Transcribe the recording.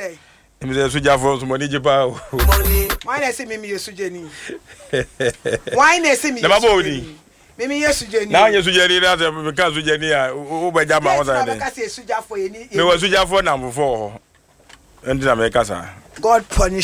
say Me say suja for some money jipa. Why na say me sujeni? Why na say me? Na baboni. Me sujeni. Na anya sujeni na say me ka sujeni a wo ba jama ho say. Me ka say suja for ye ni. Me wa suja for na mo for. Ndi na me ka sa. God punish